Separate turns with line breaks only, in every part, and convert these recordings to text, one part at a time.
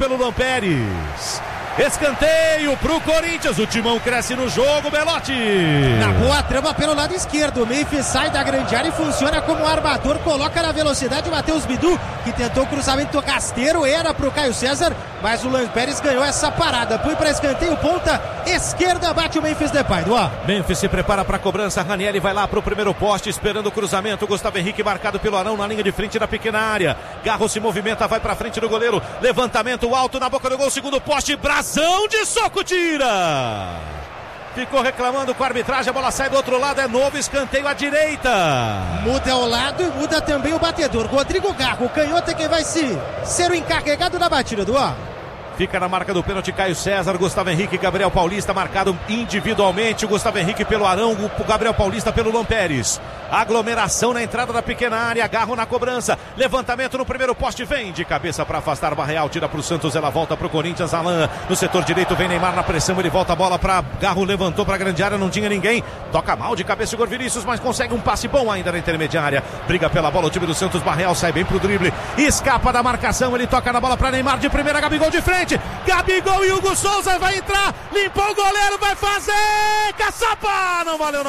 pelo Lampérez. Escanteio pro Corinthians, o Timão cresce no jogo, Belotti.
Na boa trama pelo lado esquerdo, o Memphis sai da grande área e funciona como armador, coloca na velocidade o Matheus Bidu, que tentou cruzamento rasteiro, era pro Caio César, mas o Lampérez ganhou essa parada, foi pra escanteio, ponta esquerda, bate o Memphis Depay,
Memphis se prepara pra cobrança, Ranieri vai lá pro primeiro poste, esperando o cruzamento, Gustavo Henrique marcado pelo Arão na linha de frente da pequena área, Garro se movimenta, vai pra frente do goleiro, levantamento alto na boca do gol, segundo poste, Brazão de soco, tira! Ficou reclamando com a arbitragem, a bola sai do outro lado, é novo escanteio à direita.
Muda o lado e muda também o batedor. Rodrigo Garro, o canhoto é quem vai ser o encarregado da batida,
Fica na marca do pênalti Caio César, Gustavo Henrique e Gabriel Paulista marcado individualmente, o Gustavo Henrique pelo Arão, o Gabriel Paulista pelo Lampérez. Aglomeração na entrada da pequena área, Garro na cobrança, levantamento no primeiro poste, vem de cabeça para afastar Barreal, tira pro Santos, ela volta pro Corinthians, Alain no setor direito, vem Neymar na pressão, ele volta a bola para Garro, levantou pra grande área, não tinha ninguém, toca mal de cabeça Igor Vinícius, mas consegue um passe bom ainda na intermediária, briga pela bola o time do Santos, Barreal sai bem pro drible, escapa da marcação, ele toca na bola para Neymar de primeira, Gabigol de frente, Gabigol e Hugo Souza vai entrar, limpou o goleiro, vai fazer, caçapa, não valeu,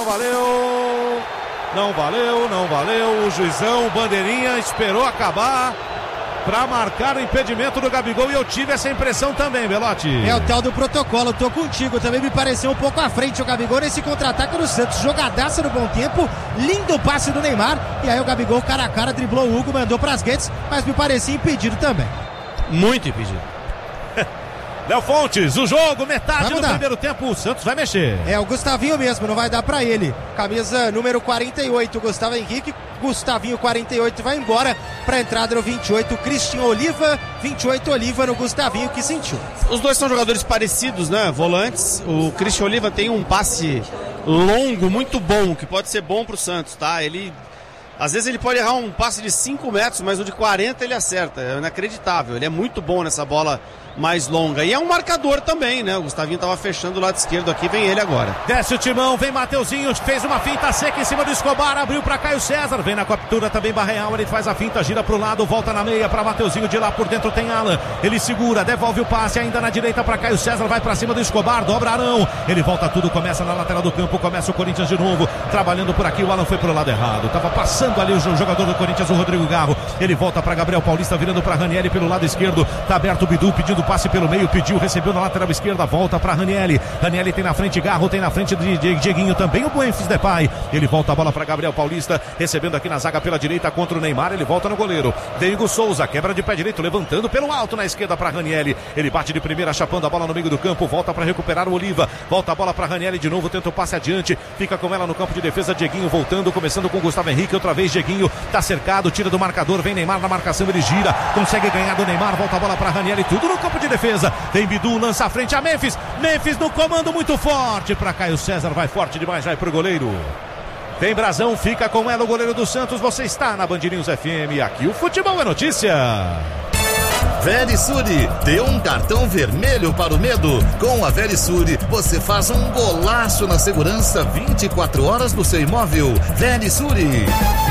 o juizão, bandeirinha, esperou acabar para marcar o impedimento do Gabigol e eu tive essa impressão também, Belotti.
É o tal do protocolo, tô contigo, também me pareceu um pouco à frente o Gabigol nesse contra-ataque do Santos, jogadaça no bom tempo, lindo passe do Neymar, e aí o Gabigol cara a cara, driblou o Hugo, mandou pras redes, mas me parecia impedido também.
Muito impedido.
Léo Fontes, o jogo, metade do primeiro tempo, o Santos vai mexer.
É o Gustavinho mesmo, não vai dar pra ele. Camisa número 48, Gustavo Henrique. Gustavinho 48 vai embora pra entrada no 28, Cristian Oliva. 28 Oliva no Gustavinho que sentiu.
Os dois são jogadores parecidos, né? Volantes. O Cristian Oliva tem um passe longo, muito bom, que pode ser bom pro Santos, tá? Às vezes ele pode errar um passe de 5 metros, mas o de 40 ele acerta. É inacreditável. Ele é muito bom nessa bola mais longa. E é um marcador também, né? O Gustavinho tava fechando o lado esquerdo aqui, vem ele agora.
Desce o Timão, vem Mateuzinho, fez uma finta seca em cima do Escobar, abriu pra Caio César, vem na captura também Barreal, ele faz a finta, gira pro lado, volta na meia pra Mateuzinho, de lá por dentro tem Alan, ele segura, devolve o passe ainda na direita pra Caio César, vai pra cima do Escobar, dobra Arão, ele volta tudo, começa na lateral do campo, começa o Corinthians de novo, trabalhando por aqui, o Alan foi pro lado errado, tava passando ali o jogador do Corinthians, o Rodrigo Garro, ele volta pra Gabriel Paulista, virando pra Ranieri pelo lado esquerdo, tá aberto o Bidu, pedindo passe pelo meio, recebeu na lateral esquerda, volta para Ranieri tem na frente Garro, tem na frente de Dieguinho também, o Memphis Depay, ele volta a bola para Gabriel Paulista, recebendo aqui na zaga pela direita contra o Neymar, ele volta no goleiro, vem Hugo Souza, quebra de pé direito, levantando pelo alto na esquerda para Ranieri, ele bate de primeira, chapando a bola no meio do campo, volta para recuperar o Oliva, volta a bola para Ranieri de novo, tenta o passe adiante, fica com ela no campo de defesa, Dieguinho voltando, começando com Gustavo Henrique, outra vez Dieguinho, tá cercado, tira do marcador, vem Neymar na marcação, ele gira, consegue ganhar do Neymar, volta a bola para Ranieri, tudo no campo de defesa, vem Bidu, lança a frente a Memphis no comando muito forte para Caio César, vai forte demais, vai pro goleiro, vem Brazão, fica com ela o goleiro do Santos, você está na Band News FM, aqui o futebol é notícia.
Verisure, dê um cartão vermelho para o medo. Com a Verisure, você faz um golaço na segurança 24 horas do seu imóvel. Verisure.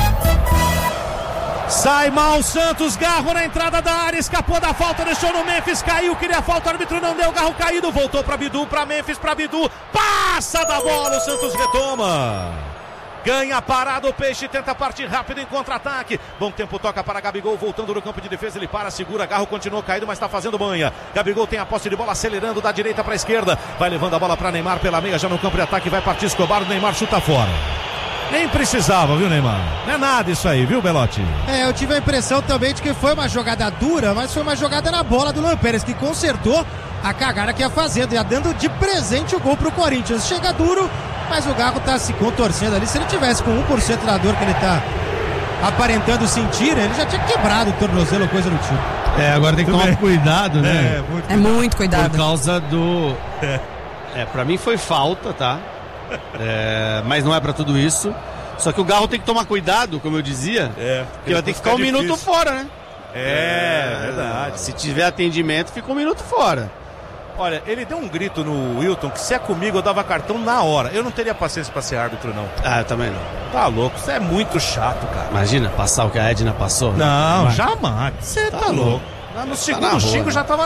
Sai mal Santos, Garro na entrada da área, escapou da falta, deixou no Memphis, caiu, queria falta, o árbitro não deu, Garro caído, voltou para Bidu, para Memphis, para Bidu, passa da bola, o Santos retoma. Ganha parado o Peixe, tenta partir rápido em contra-ataque. Bom tempo, toca para Gabigol, voltando no campo de defesa, ele para, segura, Garro continuou caído, mas está fazendo banha. Gabigol tem a posse de bola, acelerando da direita para a esquerda, vai levando a bola para Neymar pela meia, já no campo de ataque, vai partir Escobar, o Neymar chuta fora. Nem precisava, viu, Neymar? Não é nada isso aí, viu, Belotti?
Eu tive a impressão também de que foi uma jogada dura, mas foi uma jogada na bola do Lampérez, que consertou a cagada que ia fazendo, ia dando de presente o gol pro Corinthians. Chega duro, mas o Garro tá se contorcendo ali. Se ele tivesse com 1% da dor que ele tá aparentando sentir, ele já tinha quebrado o tornozelo ou coisa do tipo.
Agora tem que tomar cuidado, né?
Muito cuidado.
Por causa do... pra mim foi falta, tá? Mas não é pra tudo isso. Só que o Garro tem que tomar cuidado, como eu dizia, porque vai ter que ficar um minuto fora, né?
Verdade.
Se tiver atendimento, fica um minuto fora.
Olha, ele deu um grito no Wilton que se é comigo eu dava cartão na hora. Eu não teria paciência pra ser árbitro, não.
Eu também não.
Tá louco, isso é muito chato, cara.
Imagina passar o que a Edna passou.
Não, jamais. Você tá louco. No segundo xingo já tava